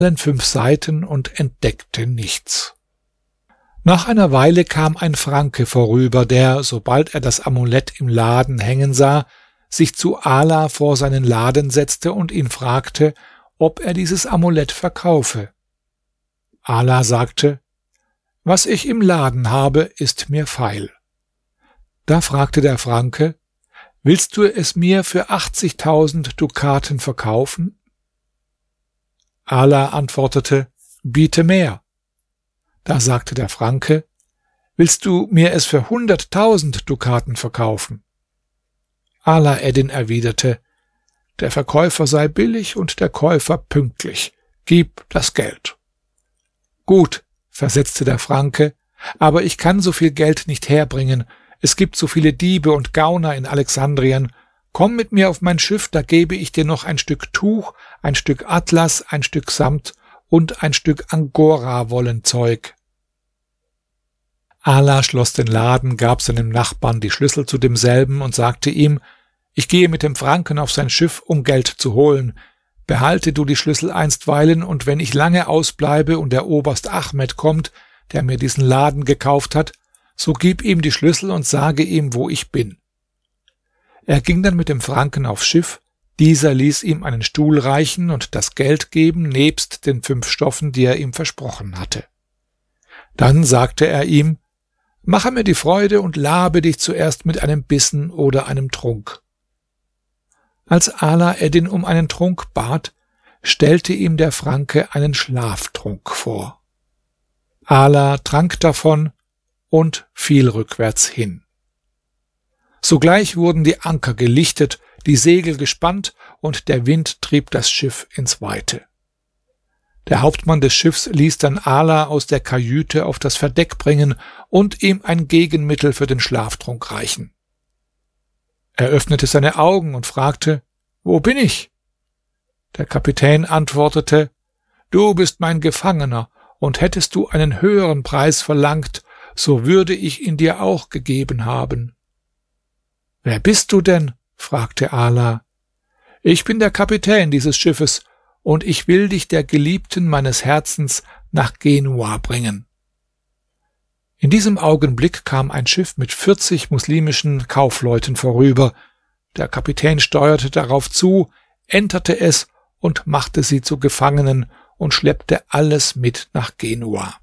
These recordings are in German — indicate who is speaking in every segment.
Speaker 1: 5 Seiten und entdeckte nichts. Nach einer Weile kam ein Franke vorüber, der, sobald er das Amulett im Laden hängen sah, sich zu Ala vor seinen Laden setzte und ihn fragte, ob er dieses Amulett verkaufe. Ala sagte: »Was ich im Laden habe, ist mir feil.« Da fragte der Franke: »Willst du es mir für 80.000 Dukaten verkaufen?« Ala antwortete: »Biete mehr.« Da sagte der Franke: »Willst du mir es für 100.000 Dukaten verkaufen?« Ala eddin erwiderte: »Der Verkäufer sei billig und der Käufer pünktlich. Gib das Geld.« »Gut«, versetzte der Franke, »aber ich kann so viel Geld nicht herbringen. Es gibt so viele Diebe und Gauner in Alexandrien. Komm mit mir auf mein Schiff, da gebe ich dir noch ein Stück Tuch, ein Stück Atlas, ein Stück Samt und ein Stück Angora-Wollenzeug.« Ala schloss den Laden, gab seinem Nachbarn die Schlüssel zu demselben und sagte ihm: »Ich gehe mit dem Franken auf sein Schiff, um Geld zu holen. Behalte du die Schlüssel einstweilen, und wenn ich lange ausbleibe und der Oberst Ahmed kommt, der mir diesen Laden gekauft hat, so gib ihm die Schlüssel und sage ihm, wo ich bin.« Er ging dann mit dem Franken aufs Schiff, dieser ließ ihm einen Stuhl reichen und das Geld geben, nebst den 5 Stoffen, die er ihm versprochen hatte. Dann sagte er ihm: »Mache mir die Freude und labe dich zuerst mit einem Bissen oder einem Trunk.« Als Ala eddin um einen Trunk bat, stellte ihm der Franke einen Schlaftrunk vor. Ala trank davon und fiel rückwärts hin. Sogleich wurden die Anker gelichtet, die Segel gespannt und der Wind trieb das Schiff ins Weite. Der Hauptmann des Schiffs ließ dann Ala aus der Kajüte auf das Verdeck bringen und ihm ein Gegenmittel für den Schlaftrunk reichen. Er öffnete seine Augen und fragte: »Wo bin ich?« Der Kapitän antwortete: »Du bist mein Gefangener, und hättest du einen höheren Preis verlangt, so würde ich ihn dir auch gegeben haben.« »Wer bist du denn?« fragte Ala. »Ich bin der Kapitän dieses Schiffes, und ich will dich der Geliebten meines Herzens nach Genua bringen.« In diesem Augenblick kam ein Schiff mit 40 muslimischen Kaufleuten vorüber. Der Kapitän steuerte darauf zu, enterte es und machte sie zu Gefangenen und schleppte alles mit nach Genua.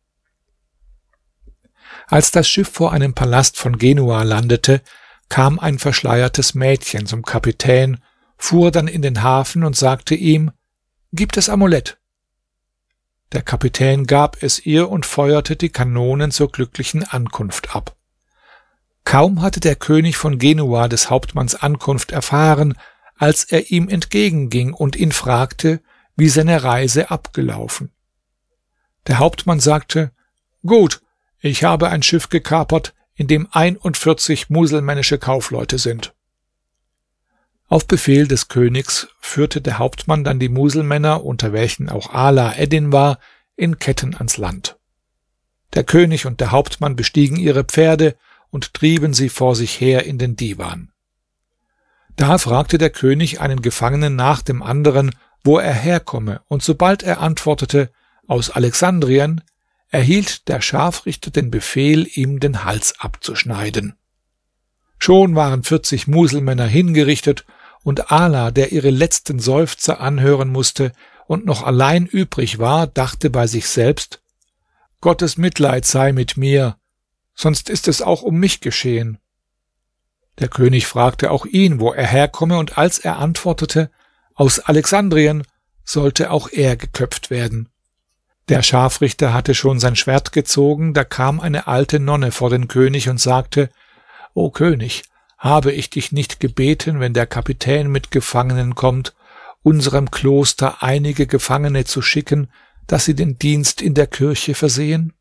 Speaker 1: Als das Schiff vor einem Palast von Genua landete, kam ein verschleiertes Mädchen zum Kapitän, fuhr dann in den Hafen und sagte ihm: »Gib das Amulett.« Der Kapitän gab es ihr und feuerte die Kanonen zur glücklichen Ankunft ab. Kaum hatte der König von Genua des Hauptmanns Ankunft erfahren, als er ihm entgegenging und ihn fragte, wie seine Reise abgelaufen. Der Hauptmann sagte: »Gut, ich habe ein Schiff gekapert, in dem 41 muselmännische Kaufleute sind.« Auf Befehl des Königs führte der Hauptmann dann die Muselmänner, unter welchen auch Ala eddin war, in Ketten ans Land. Der König und der Hauptmann bestiegen ihre Pferde und trieben sie vor sich her in den Divan. Da fragte der König einen Gefangenen nach dem anderen, wo er herkomme, und sobald er antwortete: »Aus Alexandrien«, erhielt der Scharfrichter den Befehl, ihm den Hals abzuschneiden. Schon waren 40 Muselmänner hingerichtet, und Ala, der ihre letzten Seufzer anhören musste und noch allein übrig war, dachte bei sich selbst: »Gottes Mitleid sei mit mir, sonst ist es auch um mich geschehen.« Der König fragte auch ihn, wo er herkomme, und als er antwortete: »Aus Alexandrien«, sollte auch er geköpft werden. Der Scharfrichter hatte schon sein Schwert gezogen, da kam eine alte Nonne vor den König und sagte: »O König, habe ich dich nicht gebeten, wenn der Kapitän mit Gefangenen kommt, unserem Kloster einige Gefangene zu schicken, dass sie den Dienst in der Kirche versehen?«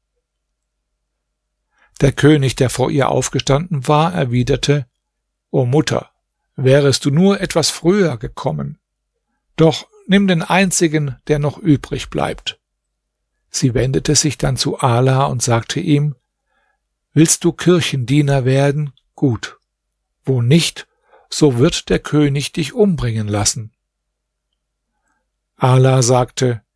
Speaker 1: Der König, der vor ihr aufgestanden war, erwiderte: »O Mutter, wärest du nur etwas früher gekommen. Doch nimm den einzigen, der noch übrig bleibt.« Sie wendete sich dann zu Ala und sagte ihm: »Willst du Kirchendiener werden? Gut. Wo nicht, so wird der König dich umbringen lassen.« Ala sagte: